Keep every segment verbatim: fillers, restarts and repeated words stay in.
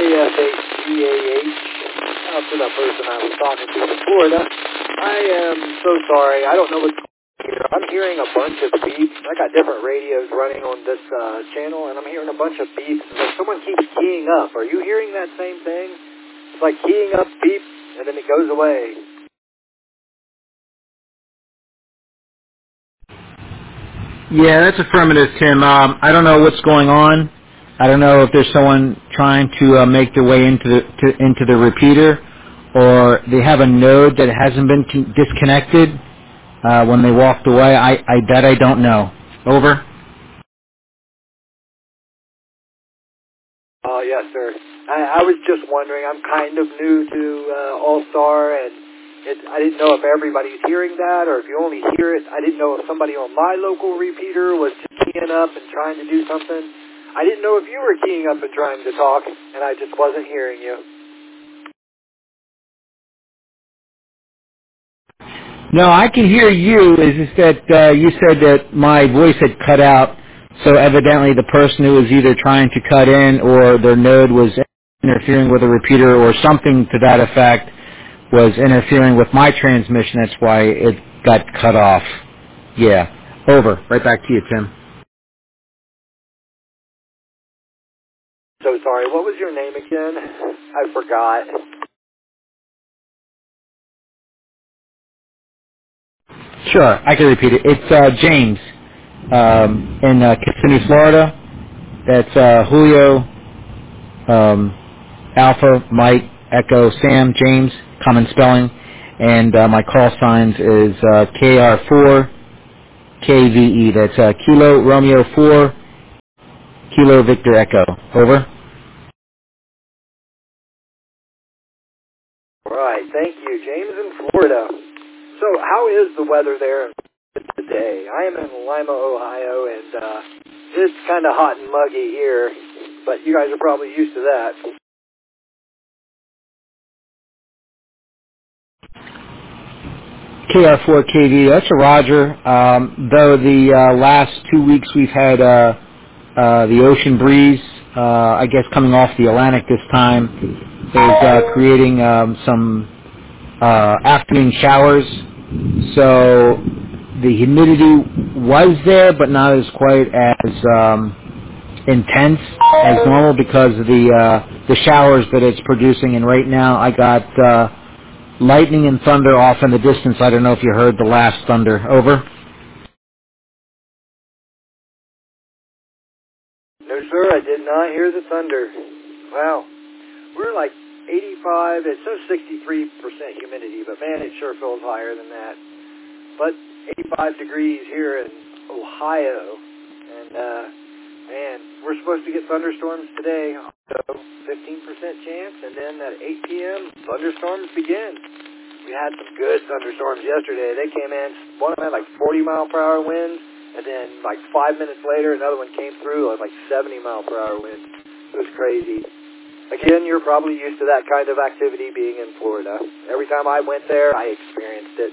F H G A H, out to the person I was talking to in Florida. I am so sorry. I don't know what's going on here. I'm hearing a bunch of beeps. I got different radios running on this uh, channel, and I'm hearing a bunch of beeps. Like someone keeps keying up. Are you hearing that same thing? It's like keying up, beep, and then it goes away. Yeah, that's affirmative, Tim. Um, I don't know what's going on. I don't know if there's someone trying to uh, make their way into the to, into the repeater, or they have a node that hasn't been con- disconnected uh, when they walked away. I, I that I don't know. Over. Oh, yes, sir. I, I was just wondering. I'm kind of new to uh, All-Star, and it, I didn't know if everybody's hearing that or if you only hear it. I didn't know if somebody on my local repeater was just keying up and trying to do something. I didn't know if you were keying up and trying to talk, and I just wasn't hearing you. No, I can hear you. Is just that uh, you said that my voice had cut out, so evidently the person who was either trying to cut in or their node was interfering with a repeater or something to that effect was interfering with my transmission. That's why it got cut off. Yeah. Over. Right back to you, Tim. So sorry. What was your name again? I forgot. Sure, I can repeat it. It's uh, James um, in uh, Kissimmee, Florida. That's uh, Julio, um, Alpha, Mike, Echo, Sam, James, common spelling. And uh, my call signs is uh, K R four K V E. That's uh, Kilo Romeo four, Kilo Victor Echo. Over. All right. Thank you. James in Florida. So how is the weather there today? I am in Lima, Ohio, and uh, it's kind of hot and muggy here, but you guys are probably used to that. K R four K V, that's a Roger. Um, though the uh, last two weeks we've had uh, uh, the ocean breeze, uh, I guess coming off the Atlantic this time, is uh, creating um, some uh, afternoon showers. So the humidity was there, but not as quite as um, intense as normal because of the uh, the showers that it's producing. And right now I got uh, lightning and thunder off in the distance. I don't know if you heard the last thunder. Over. No, sir, I did not hear the thunder. Wow. We're like eighty-five, it says sixty-three percent humidity, but man, it sure feels higher than that. But eighty-five degrees here in Ohio, and uh, man, we're supposed to get thunderstorms today, so fifteen percent chance, and then at eight p.m., thunderstorms begin. We had some good thunderstorms yesterday. They came in, one of them had like forty mile per hour winds, and then like five minutes later, another one came through with like seventy mile per hour winds. It was crazy. Again, you're probably used to that kind of activity being in Florida. Every time I went there, I experienced it.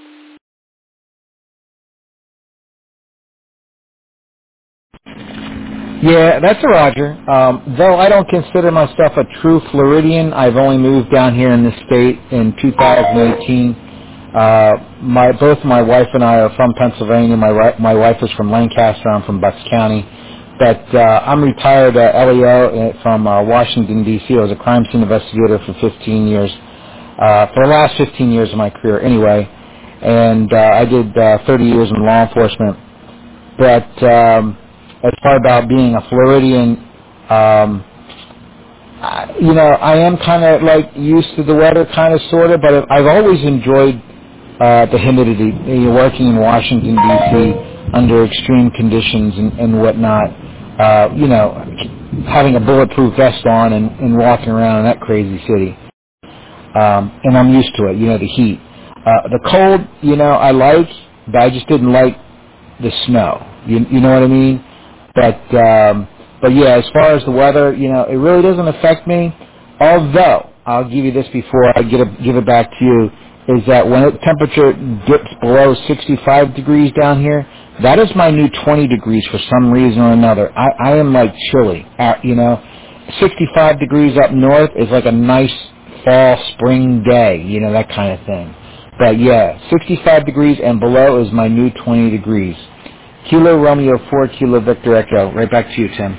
Yeah, that's a Roger. Um, though I don't consider myself a true Floridian, I've only moved down here in this state in two thousand eighteen. Uh, my both my wife and I are from Pennsylvania. My ri- my wife is from Lancaster. I'm from Bucks County. But uh, I'm retired uh, L E O from uh, Washington, D C I was a crime scene investigator for fifteen years, uh, for the last fifteen years of my career anyway. And uh, I did uh, thirty years in law enforcement. But um, as far about being a Floridian, um, I, you know, I am kind of like used to the weather, kind of, sort of, but I've always enjoyed uh, the humidity. You know, working in Washington, D C under extreme conditions and, and whatnot, uh, you know, having a bulletproof vest on and, and walking around in that crazy city. Um, and I'm used to it, you know, the heat. Uh, the cold, you know, I like, but I just didn't like the snow. You, you know what I mean? But, um, but yeah, as far as the weather, you know, it really doesn't affect me. Although, I'll give you this before I get a, give it back to you, is that when the temperature dips below sixty-five degrees down here, that is my new twenty degrees for some reason or another. I, I am like chilly, uh, you know. sixty-five degrees up north is like a nice fall, spring day, you know, that kind of thing. But yeah, sixty-five degrees and below is my new twenty degrees. Kilo Romeo four, Kilo Victor Echo. Right back to you, Tim.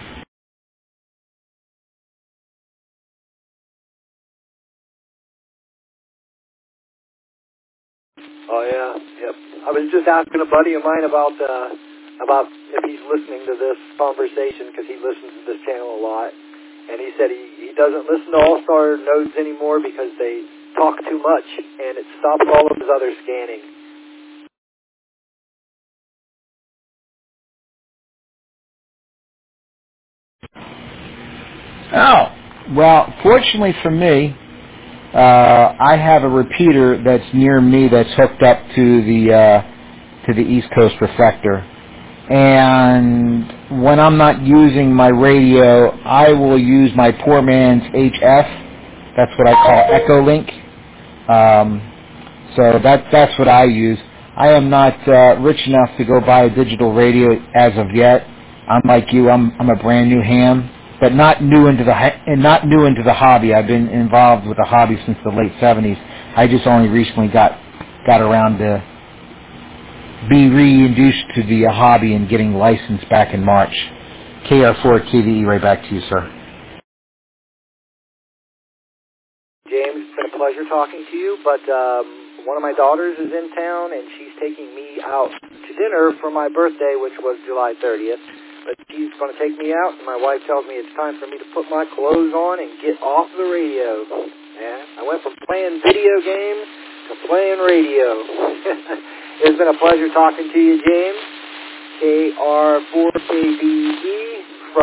Oh yeah, yep. I was just asking a buddy of mine about uh, about if he's listening to this conversation because he listens to this channel a lot, and he said he, he doesn't listen to All-Star nodes anymore because they talk too much and it stops all of his other scanning. Oh, well, fortunately for me, uh, I have a repeater that's near me that's hooked up to the uh, to the East Coast reflector. And when I'm not using my radio, I will use my poor man's H F. That's what I call Echolink. Um, so that that's what I use. I am not uh, rich enough to go buy a digital radio as of yet. I'm like you. I'm I'm a brand new ham, but not new into the and not new into the hobby. I've been involved with the hobby since the late seventies. I just only recently got got around to be reintroduced to the hobby and getting licensed back in March. K R four K V E, right back to you, sir. James, it's been a pleasure talking to you, but um, one of my daughters is in town, and she's taking me out to dinner for my birthday, which was July thirtieth. But she's going to take me out, and my wife tells me it's time for me to put my clothes on and get off the radio. Yeah, I went from playing video games to playing radio. It's been a pleasure talking to you, James. K R four K V E.